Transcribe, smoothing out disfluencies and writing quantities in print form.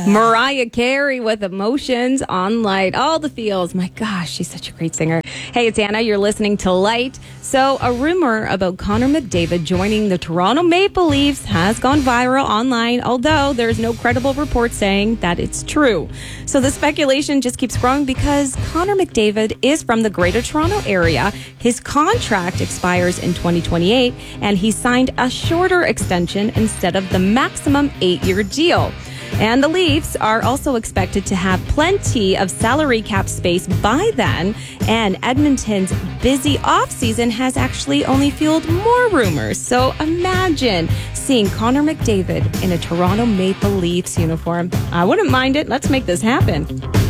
Mariah Carey with Emotions on Light. All the feels. My gosh, she's such a great singer. Hey, it's Anna. You're listening to Light. So a rumor about Connor McDavid joining the Toronto Maple Leafs has gone viral online, although there's no credible report saying that it's true. So the speculation just keeps growing because Connor McDavid is from the Greater Toronto Area. His contract expires in 2028, and he signed a shorter extension instead of the maximum 8-year deal. And the Leafs are also expected to have plenty of salary cap space by then. And Edmonton's busy offseason has actually only fueled more rumors. So imagine seeing Connor McDavid in a Toronto Maple Leafs uniform. I wouldn't mind it. Let's make this happen.